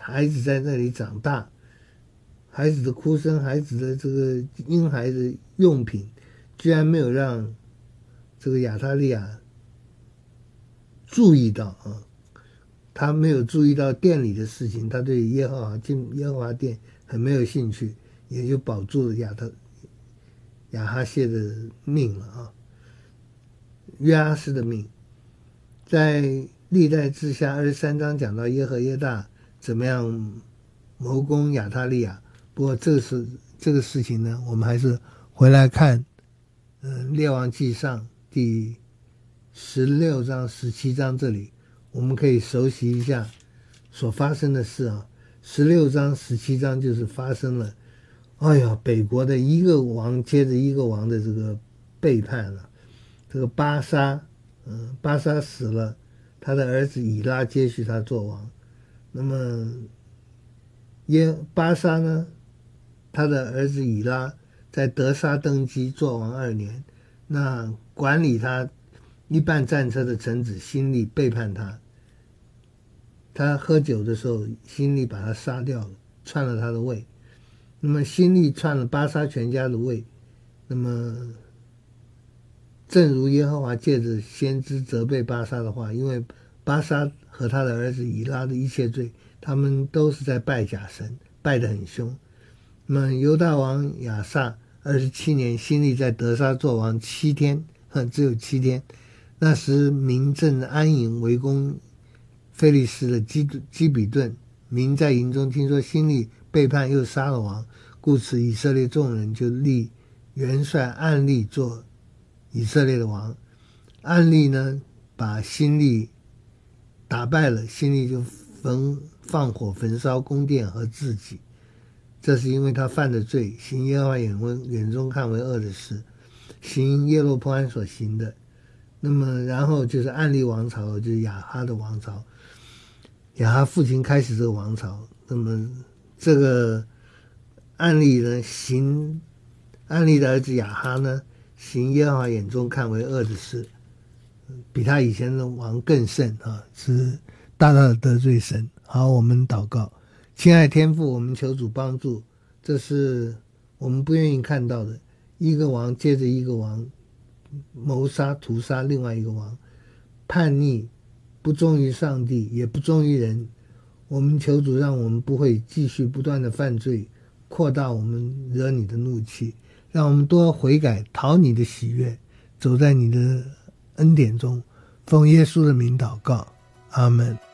孩子在那里长大，孩子的哭声，孩子的这个婴孩的用品，居然没有让这个亚他利亚注意到啊，他没有注意到店里的事情，他对耶和华进耶和华殿很没有兴趣，也就保住了亚哈谢的命了啊，约阿斯的命。在历代志下23章讲到耶和耶大怎么样谋攻亚他利亚，不过这个事情呢，我们还是回来看列王纪上第16章17章这里，我们可以熟悉一下所发生的事啊。16章17章就是发生了哎呀北国的一个王接着一个王的这个背叛了。这个巴沙巴沙死了，他的儿子以拉接续他做王。那么巴沙呢，他的儿子以拉在德沙登基做王2年，那管理他一半战车的臣子辛利背叛他，他喝酒的时候辛利把他杀掉了，篡了他的位。那么辛利篡了巴沙全家的位，那么正如耶和华借着先知责备巴沙的话，因为巴沙和他的儿子以拉的一切罪，他们都是在拜假神，拜得很凶。那么犹大王亚撒27年，辛利在德沙做王7天，只有7天。那时民正安营围攻非利士的基比顿，民在营中听说辛利背叛又杀了王，故此以色列众人就立元帅暗利做以色列的王。暗利呢把辛利打败了，辛利就放火焚烧宫殿和自己，这是因为他犯的罪，行耶和华眼中看为恶的事，行耶罗波安所行的。那么然后就是暗利王朝，就是亚哈的王朝，亚哈父亲开始这个王朝。那么这个暗利呢，暗利的儿子亚哈呢，行耶和华眼中看为恶的事，比他以前的王更甚啊，是大大的得罪神。好，我们祷告。亲爱的天父，我们求主帮助，这是我们不愿意看到的，一个王接着一个王谋杀屠杀另外一个王，叛逆，不忠于上帝，也不忠于人。我们求主让我们不会继续不断的犯罪，扩大我们惹你的怒气，让我们多悔改，讨你的喜悦，走在你的恩典中。奉耶稣的名祷告，阿们。